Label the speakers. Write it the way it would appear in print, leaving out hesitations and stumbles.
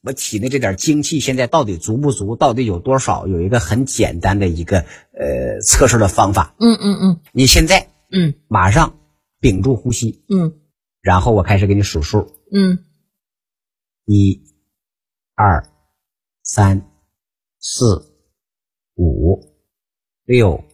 Speaker 1: 我体内这点精气现在到底足不足，到底有多少，有一个很简单的一个测试的方法。你现在马上屏住呼吸，然后我开始给你数数，1、2、3、4、5、6、